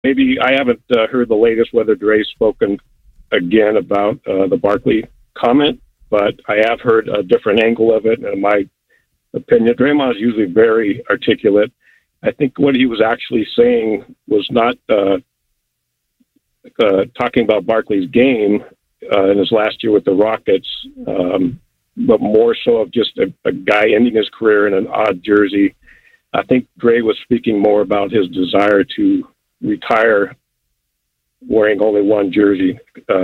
maybe I haven't heard the latest whether Dre's spoken again about the Barkley comment, but I have heard a different angle of it. And in my opinion, Draymond is usually very articulate. I think what he was actually saying was not talking about Barkley's game in his last year with the Rockets, but more so of just a guy ending his career in an odd jersey. I think Dre was speaking more about his desire to retire wearing only one jersey,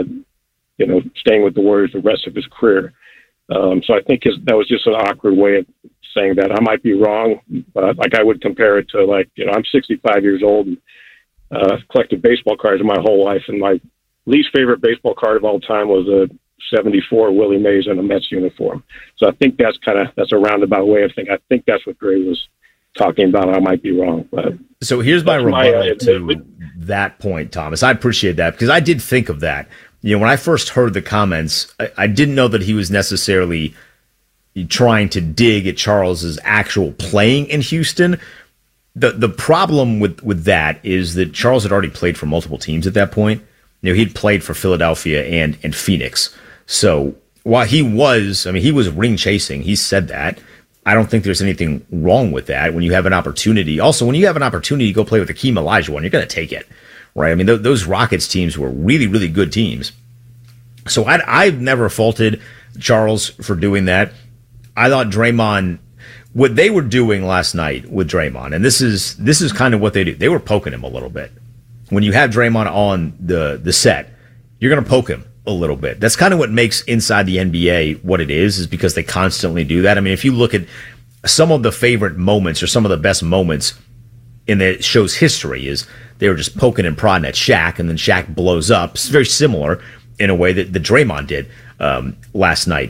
staying with the Warriors the rest of his career. So I think that was just an awkward way of saying that. I might be wrong, but I would compare it to I'm 65 years old and collected baseball cards my whole life, and my least favorite baseball card of all time was a 74 Willie Mays in a Mets uniform. So I think that's a roundabout way of thinking. I think that's what Dre was talking about. I might be wrong, but so here's my rebuttal to that point, Thomas. I appreciate that because I did think of that. When I first heard the comments, I didn't know that he was necessarily trying to dig at Charles's actual playing in Houston. The problem with that is that Charles had already played for multiple teams at that point. He'd played for Philadelphia and Phoenix. So while he was ring chasing, he said that. I don't think there's anything wrong with that when you have an opportunity. Also, when you have an opportunity to go play with Hakeem Olajuwon, you're going to take it, right? I mean, those Rockets teams were really, really good teams. So I've never faulted Charles for doing that. I thought Draymond, what they were doing last night with Draymond, and this is kind of what they do. They were poking him a little bit. When you have Draymond on the set, you're going to poke him a little bit. That's kind of what makes inside the NBA what it is because they constantly do that. I mean, if you look at some of the favorite moments or some of the best moments in the show's history is they were just poking and prodding at Shaq, and then Shaq blows up. It's very similar in a way that Draymond did last night.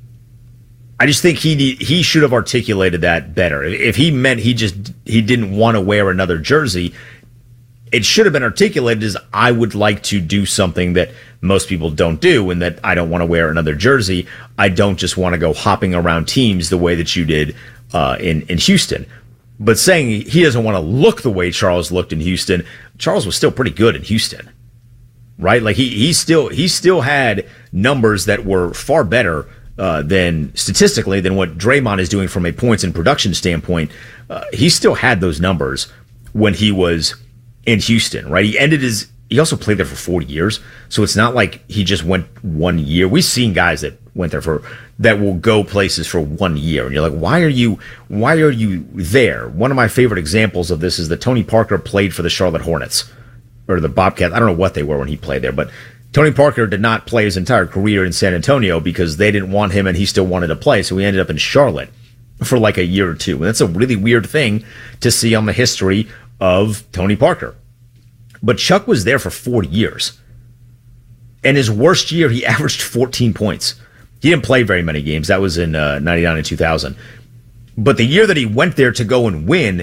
I just think he should have articulated that better. If he meant he didn't want to wear another jersey, it should have been articulated as I would like to do something that most people don't do, and that I don't want to wear another jersey. I don't just want to go hopping around teams the way that you did in Houston. But saying he doesn't want to look the way Charles looked in Houston, Charles was still pretty good in Houston, right? Like he still had numbers that were far better than statistically than what Draymond is doing from a points and production standpoint. He still had those numbers when he was in Houston, right? He also played there for 40 years. So it's not like he just went 1 year. We've seen guys that went there that will go places for 1 year. And you're like, why are you there? One of my favorite examples of this is that Tony Parker played for the Charlotte Hornets or the Bobcats. I don't know what they were when he played there, but Tony Parker did not play his entire career in San Antonio because they didn't want him and he still wanted to play. So he ended up in Charlotte for like a year or two. And that's a really weird thing to see on the history of Tony Parker. But Chuck was there for 40 years. And his worst year, he averaged 14 points. He didn't play very many games. That was in 99 and 2000. But the year that he went there to go and win,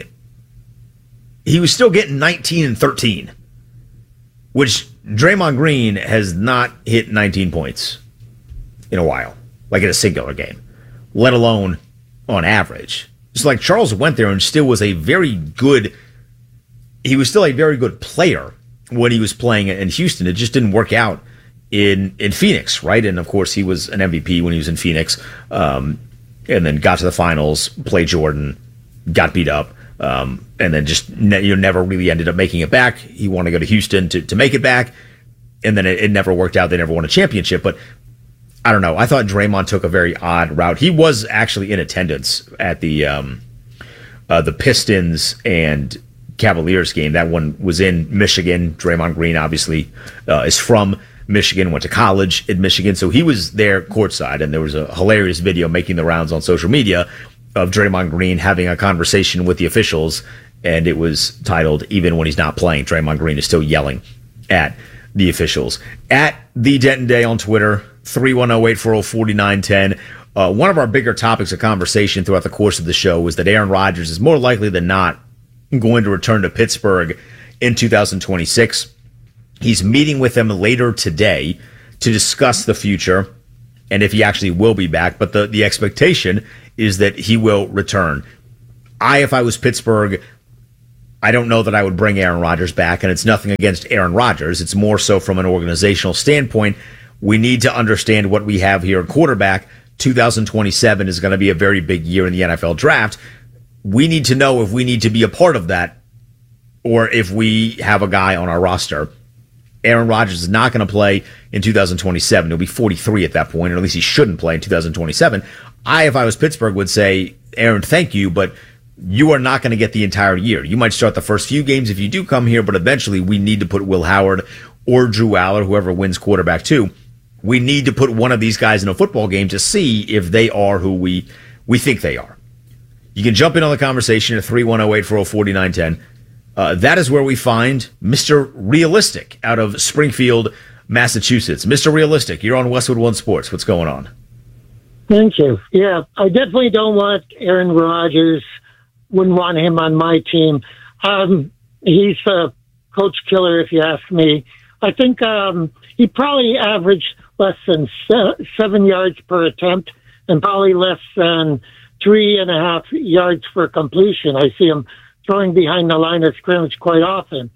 he was still getting 19 and 13, which Draymond Green has not hit 19 points in a while, like in a singular game, let alone on average. It's like Charles went there and still was a very good player when he was playing in Houston. It just didn't work out in Phoenix, right? And of course, he was an MVP when he was in Phoenix, and then got to the finals, played Jordan, got beat up, and then just never really ended up making it back. He wanted to go to Houston to make it back, and then it never worked out. They never won a championship. But I don't know. I thought Draymond took a very odd route. He was actually in attendance at the Pistons and Cavaliers game. That one was in Michigan. Draymond Green obviously is from Michigan, went to college in Michigan, so he was there courtside, and there was a hilarious video making the rounds on social media of Draymond Green having a conversation with the officials, and it was titled, "Even when he's not playing, Draymond Green is still yelling at the officials." At the Denton Day on Twitter, 310-840-4910. One of our bigger topics of conversation throughout the course of the show was that Aaron Rodgers is more likely than not going to return to Pittsburgh in 2026. He's meeting with them later today to discuss the future and if he actually will be back. But the expectation is that he will return. If I was Pittsburgh, I don't know that I would bring Aaron Rodgers back, and it's nothing against Aaron Rodgers. It's more so from an organizational standpoint. We need to understand what we have here at quarterback. 2027 is going to be a very big year in the NFL draft. We need to know if we need to be a part of that or if we have a guy on our roster. Aaron Rodgers is not going to play in 2027. He'll be 43 at that point, or at least he shouldn't play in 2027. If I was Pittsburgh, would say, Aaron, thank you, but you are not going to get the entire year. You might start the first few games if you do come here, but eventually we need to put Will Howard or Drew Aller, whoever wins quarterback two. We need to put one of these guys in a football game to see if they are who we think they are. You can jump in on the conversation at 310-840-4910. That is where we find Mr. Realistic out of Springfield, Massachusetts. Mr. Realistic, you're on Westwood One Sports. What's going on? Thank you. Yeah, I definitely don't want Aaron Rodgers. Wouldn't want him on my team. He's a coach killer, if you ask me. I think he probably averaged less than 7 yards per attempt and probably less than 3.5 yards for completion. I see him throwing behind the line of scrimmage quite often,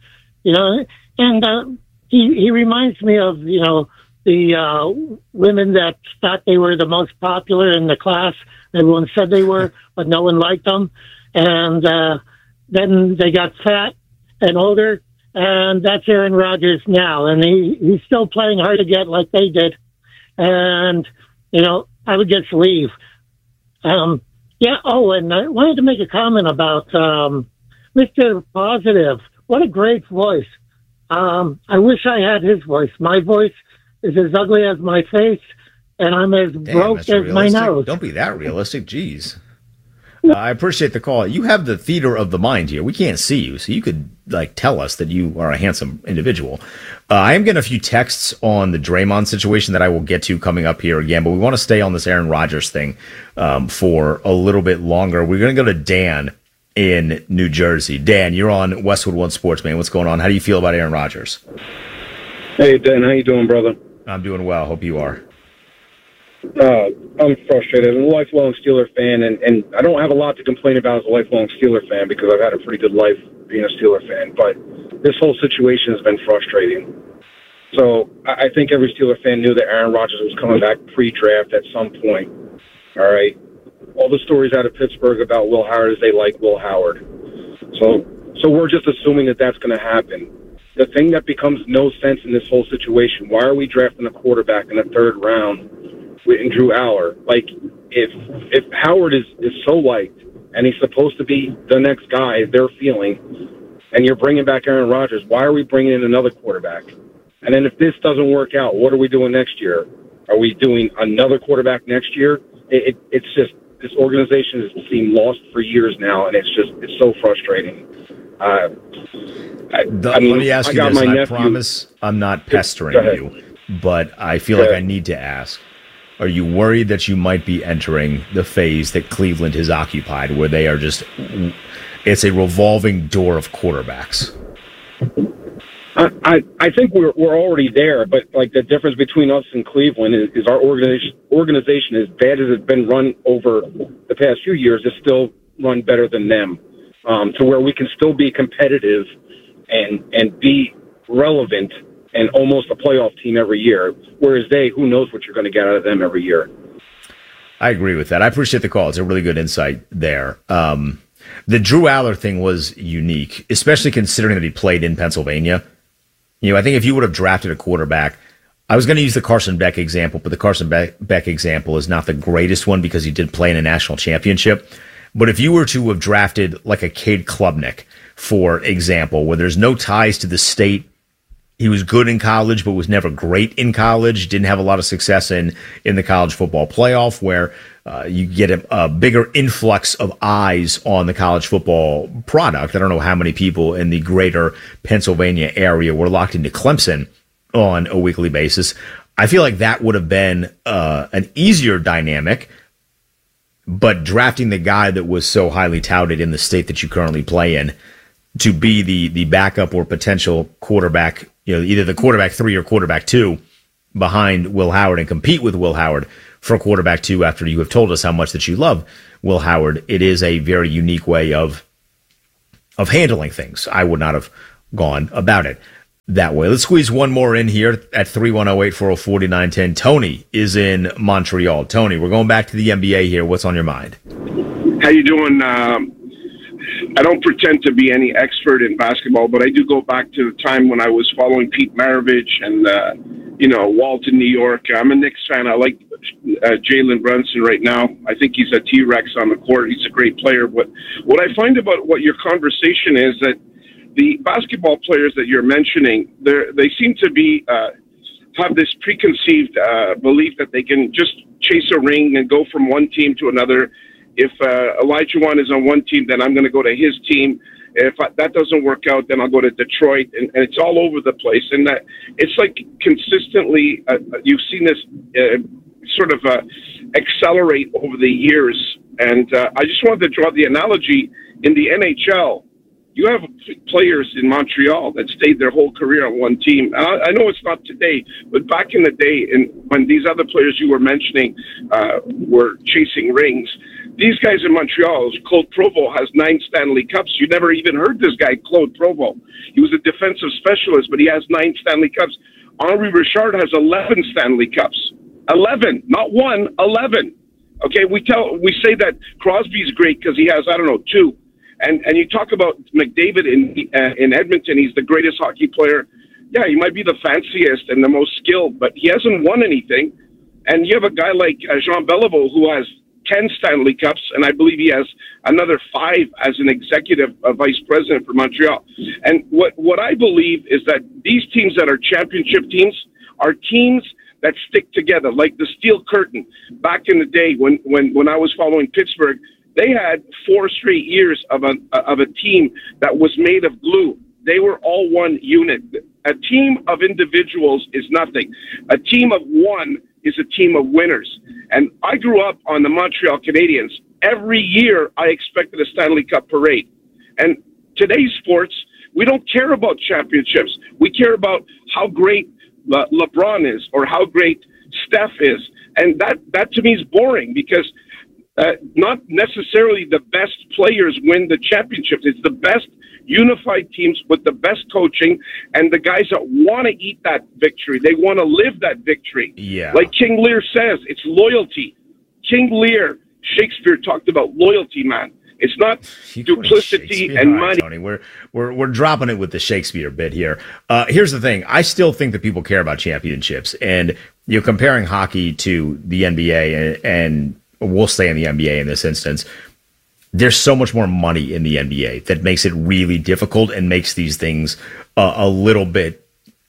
and he reminds me of, the women that thought they were the most popular in the class. Everyone said they were, but no one liked them. And then they got fat and older, and that's Aaron Rodgers now. And he's still playing hard to get like they did. And, I would just leave. Yeah. Oh, and I wanted to make a comment about Mr. Positive. What a great voice. I wish I had his voice. My voice is as ugly as my face, and I'm as broke as my nose. Don't be that realistic. Jeez. I appreciate the call. You have the theater of the mind here. We can't see you, so you could tell us that you are a handsome individual. I am getting a few texts on the Draymond situation that I will get to coming up here again, but we want to stay on this Aaron Rodgers thing for a little bit longer. We're going to go to Dan in New Jersey. Dan, you're on Westwood One Sports, man. What's going on? How do you feel about Aaron Rodgers? Hey, Dan. How you doing, brother? I'm doing well. Hope you are. I'm frustrated. I'm a lifelong Steeler fan, and I don't have a lot to complain about as a lifelong Steeler fan because I've had a pretty good life being a Steeler fan, but this whole situation has been frustrating. So I think every Steeler fan knew that Aaron Rodgers was coming back pre-draft at some point. All right? All the stories out of Pittsburgh about Will Howard is they like Will Howard. So we're just assuming that that's going to happen. The thing that becomes no sense in this whole situation, why are we drafting a quarterback in the third round and Drew Aller? If Howard is so liked and he's supposed to be the next guy they're feeling, and you're bringing back Aaron Rodgers, why are we bringing in another quarterback? And then if this doesn't work out, what are we doing next year? Are we doing another quarterback next year? It's just, this organization has seemed lost for years now, and it's so frustrating. Let me ask you this, and I promise I'm not pestering you, but I feel like I need to ask. Are you worried that you might be entering the phase that Cleveland has occupied, where they are it's a revolving door of quarterbacks? I think we're already there, but the difference between us and Cleveland is our organization, as bad as it's been run over the past few years, is still run better than them, to where we can still be competitive and be relevant and almost a playoff team every year, whereas who knows what you're going to get out of them every year. I agree with that. I appreciate the call. It's a really good insight there. The Drew Aller thing was unique, especially considering that he played in Pennsylvania. I think if you would have drafted a quarterback, I was going to use the Carson Beck example, but the Carson Beck example is not the greatest one because he did play in a national championship. But if you were to have drafted a Cade Klubnik, for example, where there's no ties to the state, he was good in college, but was never great in college. Didn't have a lot of success in the college football playoff, where you get a bigger influx of eyes on the college football product. I don't know how many people in the greater Pennsylvania area were locked into Clemson on a weekly basis. I feel like that would have been an easier dynamic, but drafting the guy that was so highly touted in the state that you currently play in to be the backup or potential quarterback, either the quarterback 3 or quarterback 2 behind Will Howard and compete with Will Howard for quarterback 2 after you have told us how much that you love Will Howard. It is a very unique way of handling things. I would not have gone about it that way. Let's squeeze one more in here at 310-840-4910. Tony is in Montreal. Tony, we're going back to the NBA here. What's on your mind? How you doing? I don't pretend to be any expert in basketball, but I do go back to the time when I was following Pete Maravich and, Walton, New York. I'm a Knicks fan. I like Jalen Brunson right now. I think he's a T-Rex on the court. He's a great player. But what I find about what your conversation is that the basketball players that you're mentioning, they seem to be have this preconceived belief that they can just chase a ring and go from one team to another. If Olajuwon is on one team, then I'm going to go to his team. If that doesn't work out, then I'll go to Detroit. And it's all over the place. And that it's like consistently, you've seen this sort of accelerate over the years. And I just wanted to draw the analogy in the NHL. You have players in Montreal that stayed their whole career on one team. I know it's not today, but back in the day, when these other players you were mentioning were chasing rings, these guys in Montreal, Claude Provost has 9 Stanley Cups. You never even heard this guy, Claude Provost. He was a defensive specialist, but he has 9 Stanley Cups. Henri Richard has 11 Stanley Cups. 11, not 1, 11. Okay, we say that Crosby's great because he has, 2. And you talk about McDavid in Edmonton, he's the greatest hockey player. Yeah, he might be the fanciest and the most skilled, but he hasn't won anything. And you have a guy like Jean Beliveau who has 10 Stanley Cups, and I believe he has another 5 as an executive vice president for Montreal. And what I believe is that these teams that are championship teams are teams that stick together, like the Steel Curtain. Back in the day when I was following Pittsburgh, they had 4 straight years of a team that was made of glue. They were all one unit. A team of individuals is nothing. A team of one is a team of winners. And I grew up on the Montreal Canadiens. Every year, I expected a Stanley Cup parade. And today's sports, we don't care about championships. We care about how great LeBron is or how great Steph is. And that to me is boring because not necessarily the best players win the championships. It's the best unified teams with the best coaching and the guys that want to eat that victory. They want to live that victory. Yeah. Like King Lear says, it's loyalty. King Lear, Shakespeare talked about loyalty, man. It's not duplicity and money. Tony, we're dropping it with the Shakespeare bit here. Here's the thing. I still think that people care about championships. And you're comparing hockey to the NBA, and we'll stay in the NBA in this instance. There's so much more money in the NBA that makes it really difficult and makes these things a little bit.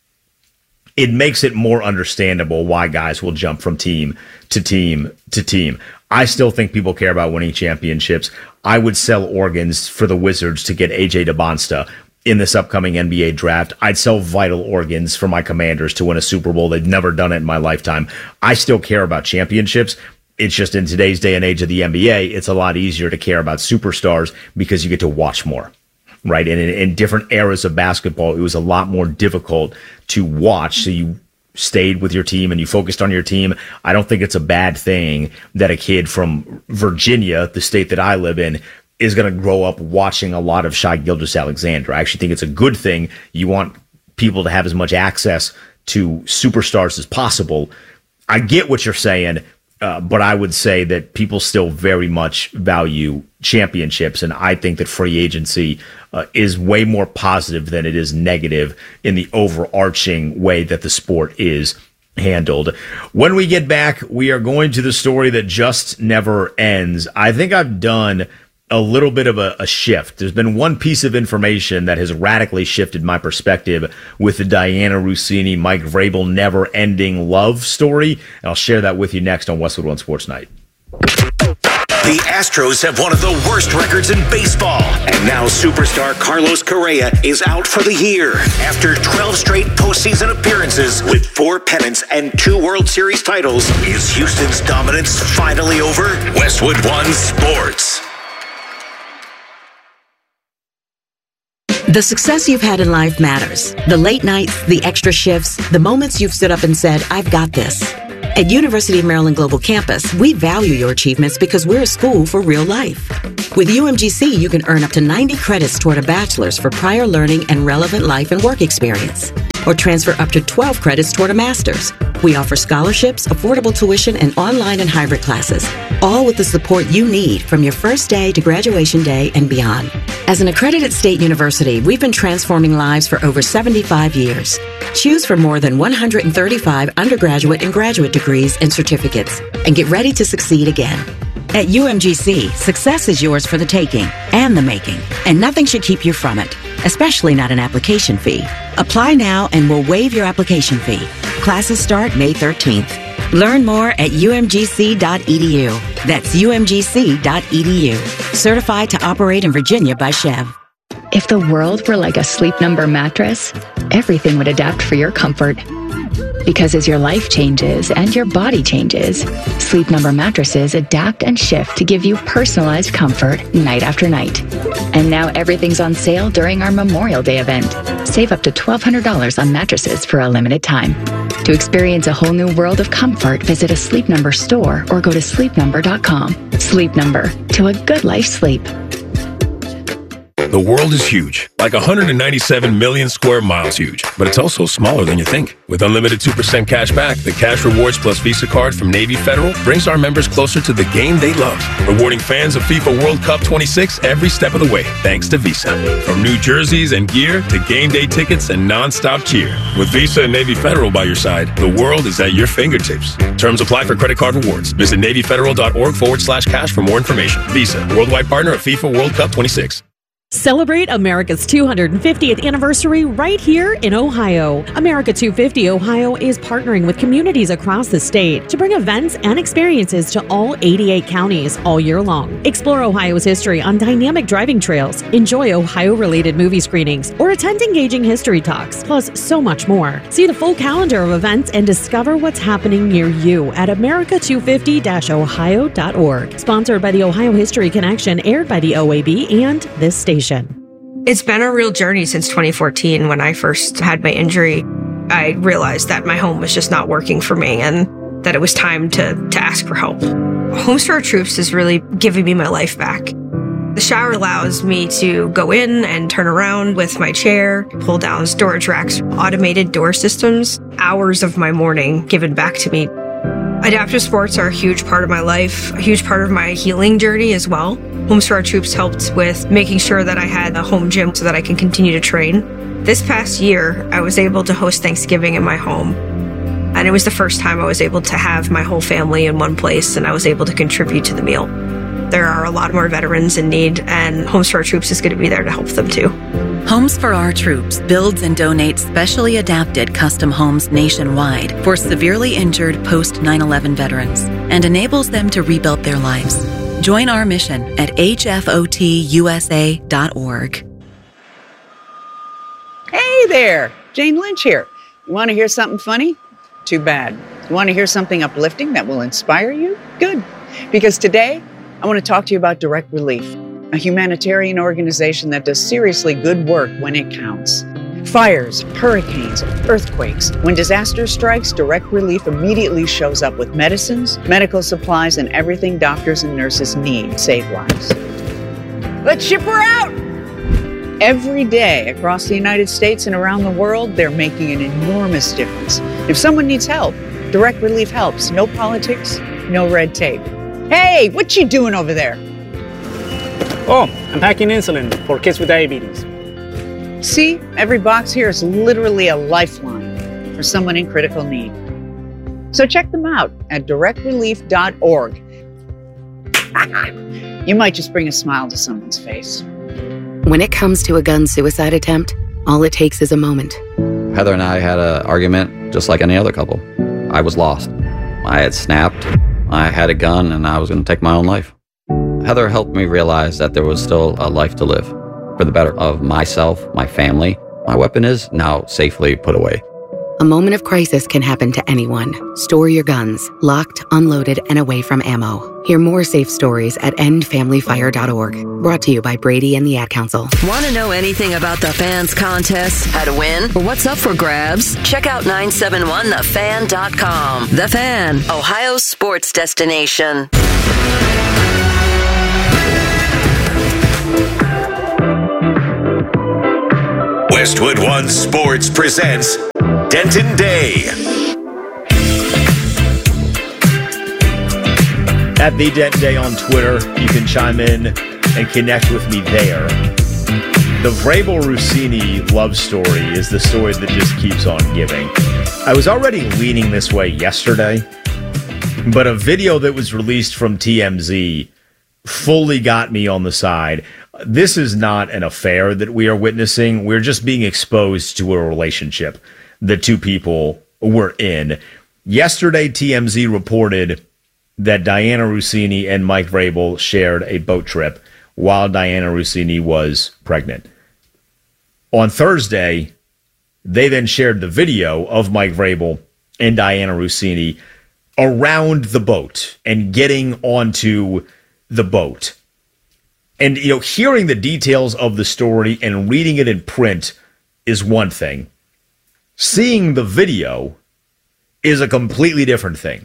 It makes it more understandable why guys will jump from team to team to team. I still think people care about winning championships. I would sell organs for the Wizards to get AJ DeBonsta in this upcoming NBA draft. I'd sell vital organs for my Commanders to win a Super Bowl. They've never done it in my lifetime. I still care about championships. It's just in today's day and age of the NBA, it's a lot easier to care about superstars because you get to watch more, right? And in different eras of basketball, it was a lot more difficult to watch. So you stayed with your team and you focused on your team. I don't think it's a bad thing that a kid from Virginia, the state that I live in, is going to grow up watching a lot of Shai Gilgeous-Alexander. I actually think it's a good thing. You want people to have as much access to superstars as possible. I get what you're saying. But I would say that people still very much value championships, and I think that free agency is way more positive than it is negative in the overarching way that the sport is handled. When we get back, we are going to the story that just never ends. I think I've done a little bit of a shift. There's been one piece of information that has radically shifted my perspective with the Diana Russini, Mike Vrabel never-ending love story. And I'll share that with you next on Westwood One Sports Night. The Astros have one of the worst records in baseball. And now superstar Carlos Correa is out for the year. After 12 straight postseason appearances with 4 pennants and 2 World Series titles, is Houston's dominance finally over? Westwood One Sports. The success you've had in life matters. The late nights, the extra shifts, the moments you've stood up and said, I've got this. At University of Maryland Global Campus, we value your achievements because we're a school for real life. With UMGC, you can earn up to 90 credits toward a bachelor's for prior learning and relevant life and work experience, or transfer up to 12 credits toward a master's. We offer scholarships, affordable tuition, and online and hybrid classes, all with the support you need from your first day to graduation day and beyond. As an accredited state university, we've been transforming lives for over 75 years. Choose from more than 135 undergraduate and graduate degrees and certificates, and get ready to succeed again. At UMGC, success is yours for the taking and the making, and nothing should keep you from it, especially not an application fee. Apply now and we'll waive your application fee. Classes start May 13th. Learn more at umgc.edu. That's umgc.edu. Certified to operate in Virginia by Chev. If the world were like a Sleep Number mattress, everything would adapt for your comfort. Because as your life changes and your body changes, Sleep Number mattresses adapt and shift to give you personalized comfort night after night. And now everything's on sale during our Memorial Day event. Save up to $1,200 on mattresses for a limited time. To experience a whole new world of comfort, visit a Sleep Number store or go to sleepnumber.com. Sleep Number, to a good life sleep. The world is huge, like 197 million square miles huge, but it's also smaller than you think. With unlimited 2% cash back, the Cash Rewards Plus Visa card from Navy Federal brings our members closer to the game they love, rewarding fans of FIFA World Cup 26 every step of the way, thanks to Visa. From new jerseys and gear to game day tickets and non-stop cheer. With Visa and Navy Federal by your side, the world is at your fingertips. Terms apply for credit card rewards. Visit NavyFederal.org/cash for more information. Visa, worldwide partner of FIFA World Cup 26. Celebrate America's 250th anniversary right here in Ohio. America 250 Ohio is partnering with communities across the state to bring events and experiences to all 88 counties all year long. Explore Ohio's history on dynamic driving trails, enjoy Ohio-related movie screenings, or attend engaging history talks, plus so much more. See the full calendar of events and discover what's happening near you at america250-ohio.org. Sponsored by the Ohio History Connection, aired by the OAB and this station. It's been a real journey since 2014. When I first had my injury, I realized that my home was just not working for me and that it was time to ask for help. Homes for Our Troops is really giving me my life back. The shower allows me to go in and turn around with my chair, pull down storage racks, automated door systems, hours of my morning given back to me. Adaptive sports are a huge part of my life, a huge part of my healing journey as well. Homes for Our Troops helped with making sure that I had a home gym so that I can continue to train. This past year, I was able to host Thanksgiving in my home. And it was the first time I was able to have my whole family in one place, and I was able to contribute to the meal. There are a lot more veterans in need, and Homes for Our Troops is going to be there to help them too. Homes for Our Troops builds and donates specially adapted custom homes nationwide for severely injured post-9/11 veterans and enables them to rebuild their lives. Join our mission at hfotusa.org. Hey there, Jane Lynch here. You want to hear something funny? Too bad. You want to hear something uplifting that will inspire you? Good. Because today, I want to talk to you about Direct Relief, a humanitarian organization that does seriously good work when it counts. Fires, hurricanes, earthquakes. When disaster strikes, Direct Relief immediately shows up with medicines, medical supplies, and everything doctors and nurses need to save lives. Let's ship her out! Every day across the United States and around the world, they're making an enormous difference. If someone needs help, Direct Relief helps. No politics, no red tape. Hey, what you doing over there? Oh, I'm packing insulin for kids with diabetes. See, every box here is literally a lifeline for someone in critical need. So check them out at directrelief.org. You might just bring a smile to someone's face. When it comes to a gun suicide attempt, all it takes is a moment. Heather and I had an argument just like any other couple. I was lost. I had snapped. I had a gun and I was going to take my own life. Heather helped me realize that there was still a life to live for the better of myself, my family. My weapon is now safely put away. A moment of crisis can happen to anyone. Store your guns, locked, unloaded, and away from ammo. Hear more safe stories at endfamilyfire.org. Brought to you by Brady and the Ad Council. Want to know anything about the Fans contest, how to win, or what's up for grabs? Check out 971thefan.com. The Fan, Ohio's sports destination. Westwood One Sports presents Denton Day. At the Denton Day on Twitter, you can chime in and connect with me there. The Vrabel-Rossini love story is the story that just keeps on giving. I was already leaning this way yesterday, but a video that was released from TMZ fully got me on the side. This is not an affair that we are witnessing. We're just being exposed to a relationship that two people were in. Yesterday, TMZ reported that Dianna Russini and Mike Vrabel shared a boat trip while Dianna Russini was pregnant. On Thursday, they then shared the video of Mike Vrabel and Dianna Russini around the boat and getting onto the boat. And, hearing the details of the story and reading it in print is one thing. Seeing the video is a completely different thing.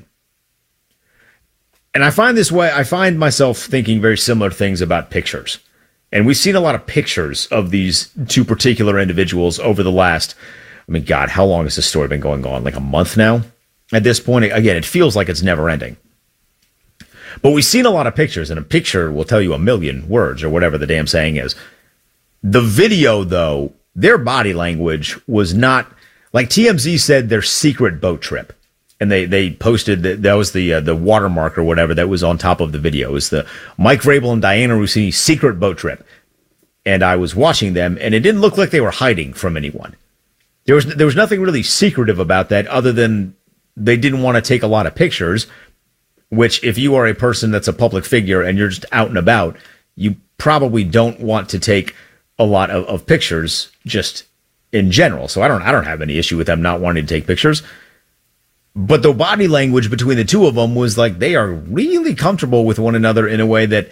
And I find myself thinking very similar things about pictures. And we've seen a lot of pictures of these two particular individuals over the last, God, how long has this story been going on? Like a month now? At this point, again, it feels like it's never ending. But we've seen a lot of pictures, and a picture will tell you a million words or whatever the damn saying is. The video, though, their body language was not, like TMZ said, their secret boat trip. And they posted that was the watermark or whatever that was on top of the video. It was the Mike Vrabel and Dianna Russini secret boat trip. And I was watching them, and it didn't look like they were hiding from anyone. There was nothing really secretive about that other than they didn't want to take a lot of pictures, which if you are a person that's a public figure and you're just out and about, you probably don't want to take a lot of pictures just in general. So I don't have any issue with them not wanting to take pictures. But the body language between the two of them was like they are really comfortable with one another in a way that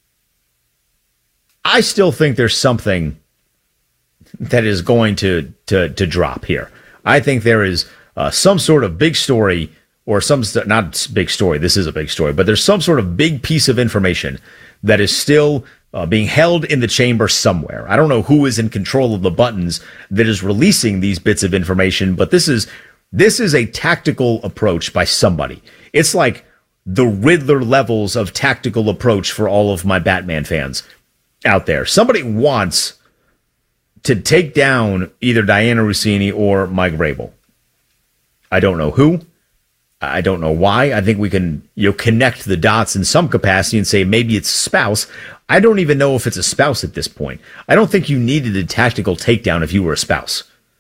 I still think there's something that is going to drop here. I think there is some sort of big story or not big story. This is a big story, but there's some sort of big piece of information that is still being held in the chamber somewhere. I don't know who is in control of the buttons that is releasing these bits of information, but this is a tactical approach by somebody. It's like the Riddler levels of tactical approach for all of my Batman fans out there. Somebody wants to take down either Dianna Russini or Mike Vrabel. I don't know who. I don't know why. I think we can connect the dots in some capacity and say maybe it's a spouse. I don't even know if it's a spouse at this point. I don't think you needed a tactical takedown if you were a spouse.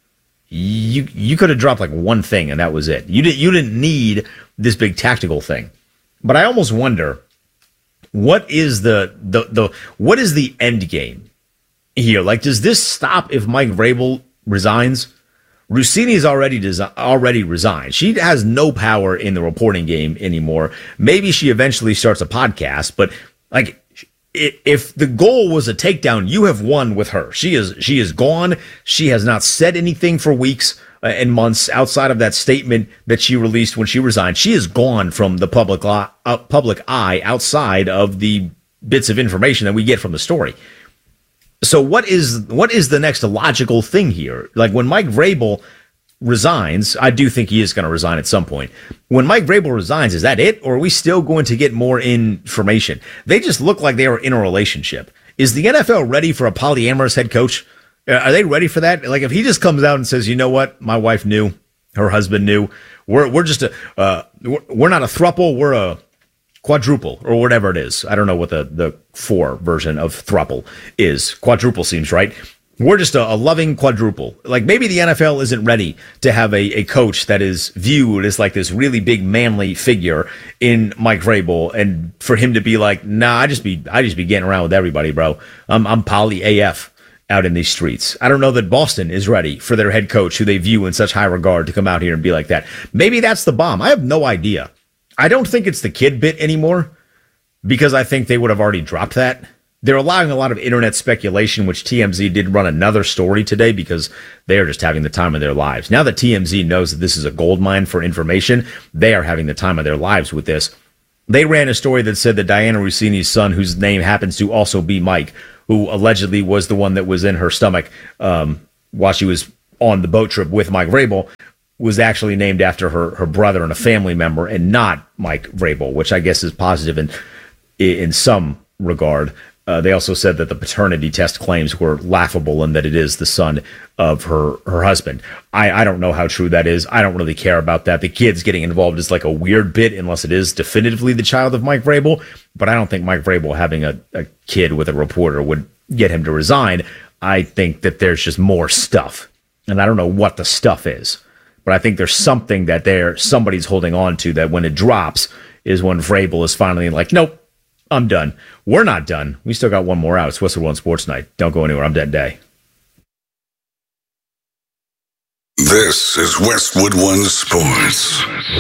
You could have dropped like one thing and that was it. You didn't need this big tactical thing. But I almost wonder what is what is the end game here? Like, does this stop if Mike Vrabel resigns? Russini's already resigned. She has no power in the reporting game anymore. Maybe she eventually starts a podcast, but like, if the goal was a takedown, you have won with her. She is gone. She has not said anything for weeks and months outside of that statement that she released when she resigned. She is gone from the public eye outside of the bits of information that we get from the story. So what is the next logical thing here? Like when Mike Vrabel resigns, I do think he is going to resign at some point. When Mike Vrabel resigns, is that it? Or are we still going to get more information? They just look like they are in a relationship. Is the NFL ready for a polyamorous head coach? Are they ready for that? Like if he just comes out and says, you know what, my wife knew, her husband knew, we're just we're not a throuple, we're a quadruple or whatever it is. I don't know what the 4 version of throuple is. Quadruple seems right. We're just a loving quadruple. Like maybe the NFL isn't ready to have a coach that is viewed as like this really big manly figure in Mike Vrabel, and for him to be like, nah, I just be getting around with everybody, bro. I'm poly AF. out in these streets. I don't know that Boston is ready for their head coach, who they view in such high regard, to come out here and be like that. Maybe that's the bomb. I have no idea. I don't think it's the kid bit anymore, because I think they would have already dropped that. They're allowing a lot of internet speculation, which TMZ did run another story today because they are just having the time of their lives. Now that TMZ knows that this is a goldmine for information, they are having the time of their lives with this. They ran a story that said that Diana Rossini's son, whose name happens to also be Mike, who allegedly was the one that was in her stomach while she was on the boat trip with Mike Vrabel, was actually named after her brother and a family member, and not Mike Vrabel, which I guess is positive in some regard. They also said that the paternity test claims were laughable and that it is the son of her husband. I don't know how true that is. I don't really care about that. The kids getting involved is like a weird bit unless it is definitively the child of Mike Vrabel. But I don't think Mike Vrabel having a kid with a reporter would get him to resign. I think that there's just more stuff. And I don't know what the stuff is. But I think there's something that somebody's holding on to that when it drops is when Vrabel is finally like, nope, I'm done. We're not done. We still got one more out. It's Westwood One Sports Night. Don't go anywhere. I'm Dead Day. This is Westwood One Sports.